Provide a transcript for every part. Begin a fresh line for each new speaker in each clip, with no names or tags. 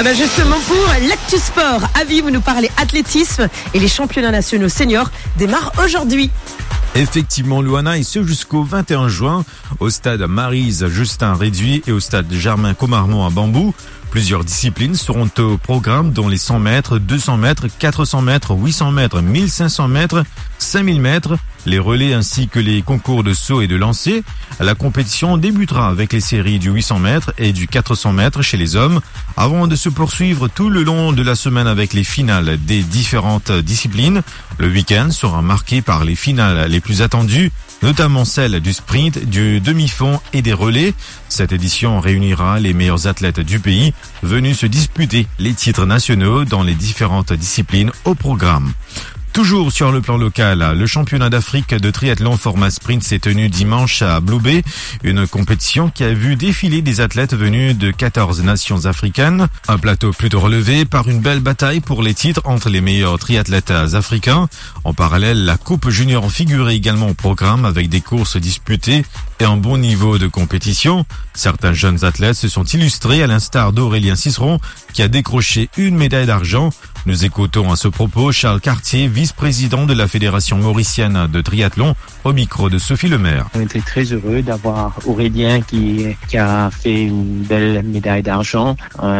Ah ben justement pour l'Actu Sport, Avi, vous nous parlez athlétisme et les championnats nationaux seniors démarrent aujourd'hui.
Effectivement, Luana, et ce jusqu'au 21 juin, au stade Maryse Justin Réduit et au stade Germain Comarmont à Bambou. Plusieurs disciplines seront au programme, dont les 100 mètres, 200 mètres, 400 mètres, 800 mètres, 1500 mètres, 5000 mètres, les relais ainsi que les concours de saut et de lancer. La compétition débutera avec les séries du 800 mètres et du 400 mètres chez les hommes, avant de se poursuivre tout le long de la semaine avec les finales des différentes disciplines. Le week-end sera marqué par les finales les plus attendues, notamment celle du sprint, du demi-fond et des relais. Cette édition réunira les meilleurs athlètes du pays venus se disputer les titres nationaux dans les différentes disciplines au programme. Toujours sur le plan local, le championnat d'Afrique de triathlon format sprint s'est tenu dimanche à Blue Bay, une compétition qui a vu défiler des athlètes venus de 14 nations africaines. Un plateau plutôt relevé par une belle bataille pour les titres entre les meilleurs triathlètes africains. En parallèle, la Coupe Junior figurait également au programme avec des courses disputées et un bon niveau de compétition. Certains jeunes athlètes se sont illustrés à l'instar d'Aurélien Ciceron qui a décroché une médaille d'argent. Nous écoutons à ce propos Charles Cartier, vice-président de la Fédération mauricienne de triathlon, au micro de Sophie Lemaire.
On était très heureux d'avoir Aurélien qui a fait une belle médaille d'argent,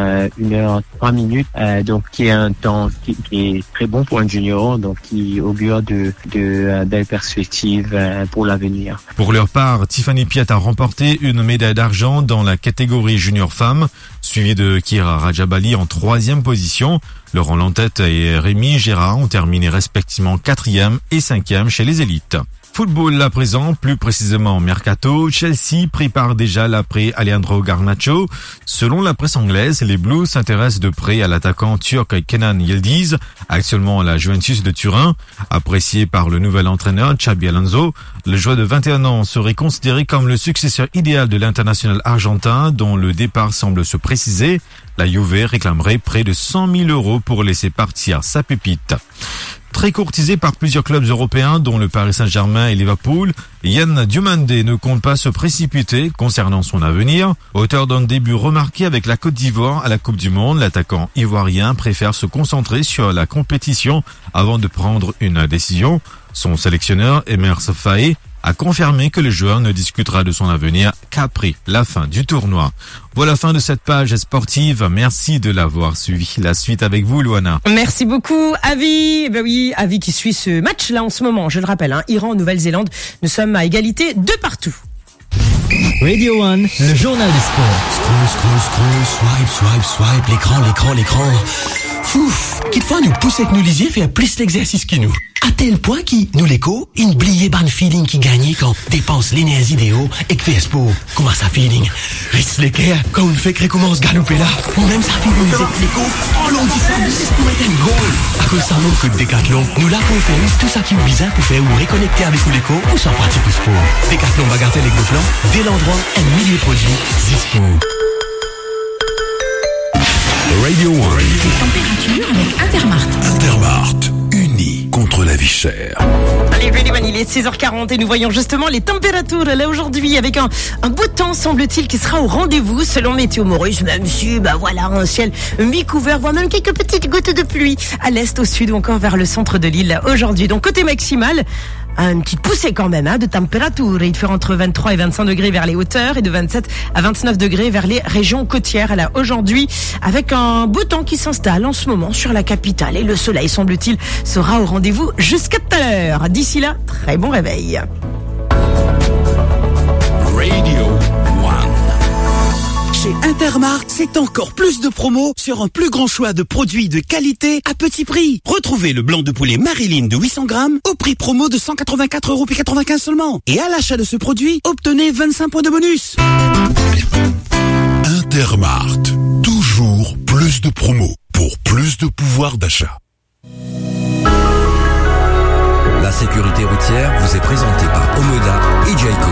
1h03, donc qui est un temps qui est très bon pour un junior, donc qui augure de belles perspectives pour l'avenir.
Pour leur part, Tiffany Piat a remporté une médaille d'argent dans la catégorie junior femme, suivi de Kira Rajabali en 3e position. Laurent Lantette et Rémi Gérard ont terminé respectivement 4e et 5e chez les élites. Football à présent, plus précisément Mercato, Chelsea prépare déjà l'après Alejandro Garnacho. Selon la presse anglaise, les Blues s'intéressent de près à l'attaquant turc Kenan Yildiz, actuellement à la Juventus de Turin. Apprécié par le nouvel entraîneur Xabi Alonso, le joueur de 21 ans serait considéré comme le successeur idéal de l'international argentin dont le départ semble se préciser. La Juve réclamerait près de 100 000 € pour laisser partir sa pépite. Très courtisé par plusieurs clubs européens, dont le Paris Saint-Germain et Liverpool, Yann Diomandé ne compte pas se précipiter concernant son avenir. Auteur d'un début remarqué avec la Côte d'Ivoire à la Coupe du Monde, l'attaquant ivoirien préfère se concentrer sur la compétition avant de prendre une décision. Son sélectionneur, Emers Faé, a confirmé que le joueur ne discutera de son avenir qu'après la fin du tournoi. Voilà la fin de cette page sportive. Merci de l'avoir suivi. La suite avec vous, Luana.
Merci beaucoup, Avi. Ben oui, Avi qui suit ce match-là en ce moment. Je le rappelle, Iran, Nouvelle-Zélande. Nous sommes à égalité de partout.
Radio One, le journal du sport.
Scroll, swipe, l'écran. Fouf, quelquefois nous poussons avec nous lisier faire plus l'exercice que nous. À tel point qui, nous l'écho, une bliée ban feeling qui gagne quand dépense l'énergie des hauts et que fait sport. Comment ça feeling? Reste l'équerre quand on fait que recommence galoper là. Ou même ça fait musique l'écho. Oh l'on dit ça, c'est pour mettre un goal. À cause ça manque de Décathlon, nous là pour faire tout ça qui est bizarre pour faire ou réconnecter avec l'écho ou sans pratique pour sport. Décathlon bagatelle avec Goplan, dès l'endroit, un millier de produits, Zispo.
Radio One.
Température avec
Intermart, unis contre la vie chère.
Allez, Radio One, il est 6h40 et nous voyons justement les températures là aujourd'hui avec un beau temps, semble-t-il, qui sera au rendez-vous selon Météo Maurice, même si, voilà, un ciel mi-couvert, voire même quelques petites gouttes de pluie à l'est, au sud ou encore vers le centre de l'île aujourd'hui. Donc côté maximal, une petite poussée quand même de température. Il fera entre 23 et 25 degrés vers les hauteurs et de 27 à 29 degrés vers les régions côtières. Là aujourd'hui, avec un beau temps qui s'installe en ce moment sur la capitale et le soleil, semble-t-il, sera au rendez-vous jusqu'à tout à l'heure. D'ici là, très bon réveil.
Radio One.
Chez Intermart, c'est encore plus de promos sur un plus grand choix de produits de qualité à petit prix. Retrouvez le blanc de poulet Marilyn de 800 grammes au prix promo de 184,95 € seulement. Et à l'achat de ce produit, obtenez 25 points de bonus.
Intermart, toujours plus de promos pour plus de pouvoir d'achat.
La sécurité routière vous est présentée par Omoda et Jayco.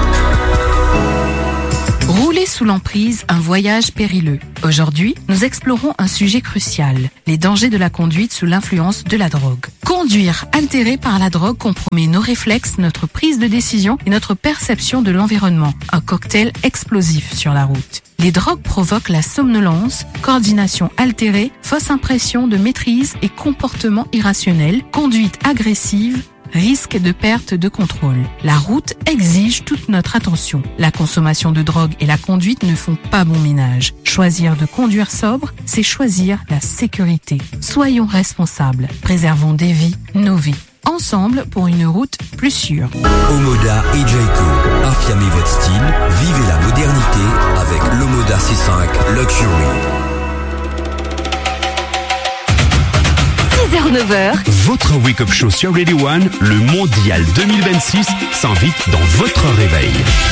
Rouler sous l'emprise, un voyage périlleux. Aujourd'hui, nous explorons un sujet crucial, les dangers de la conduite sous l'influence de la drogue. Conduire altéré par la drogue compromet nos réflexes, notre prise de décision et notre perception de l'environnement. Un cocktail explosif sur la route. Les drogues provoquent la somnolence, coordination altérée, fausse impression de maîtrise et comportement irrationnel, conduite agressive, risque de perte de contrôle. La route exige toute notre attention. La consommation de drogue et la conduite ne font pas bon ménage. Choisir de conduire sobre, c'est choisir la sécurité. Soyons responsables. Préservons des vies, nos vies. Ensemble pour une route plus sûre.
Omoda et Jayco. Affirmez votre style, vivez la modernité avec l'Omoda C5 Luxury.
6h-9h.
Votre wake-up show sur Radio One, le Mondial 2026, s'invite dans votre réveil.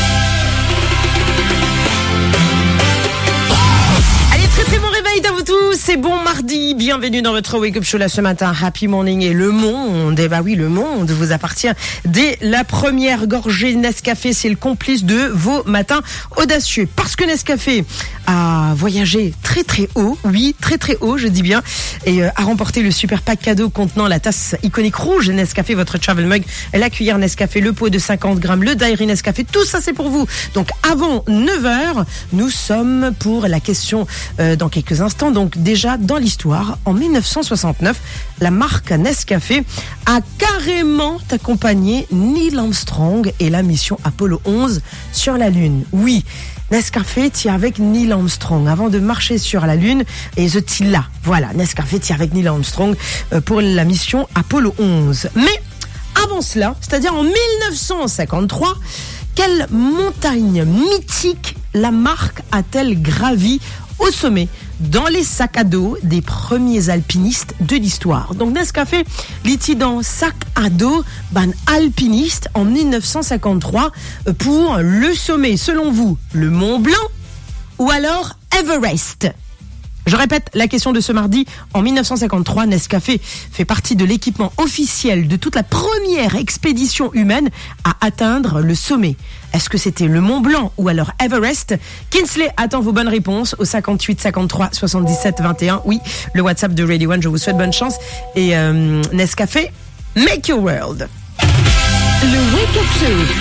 Très bon réveil à vous tous, c'est bon mardi, bienvenue dans votre wake-up show là ce matin, Happy Morning et le monde, et bah oui le monde vous appartient dès la première gorgée. Nescafé, c'est le complice de vos matins audacieux, parce que Nescafé a voyagé très très haut, oui très très haut je dis bien, et a remporté le super pack cadeau contenant la tasse iconique rouge Nescafé, votre travel mug, la cuillère Nescafé, le pot de 50 grammes, le diary Nescafé, tout ça c'est pour vous. Donc avant 9h, nous sommes pour la question dans quelques instants. Donc déjà dans l'histoire, en 1969, la marque Nescafé a carrément accompagné Neil Armstrong et la mission Apollo 11 sur la Lune. Oui, Nescafé tient avec Neil Armstrong avant de marcher sur la Lune, et The Tilla. Voilà, Nescafé tient avec Neil Armstrong pour la mission Apollo 11. Mais avant cela, c'est-à-dire en 1953, quelle montagne mythique la marque a-t-elle gravi au sommet dans les sacs à dos des premiers alpinistes de l'histoire? Donc Nescafé litit dans sac à dos ban alpiniste en 1953 pour le sommet. Selon vous, le Mont Blanc ou alors Everest? Je répète la question de ce mardi. En 1953, Nescafé fait partie de l'équipement officiel de toute la première expédition humaine à atteindre le sommet. Est-ce que c'était le Mont Blanc ou alors Everest? Kinsley attend vos bonnes réponses au 58 53 77 21. Oui, le WhatsApp de Radio One. Je vous souhaite bonne chance. Et Nescafé, make your world.
Le Wake Up Show,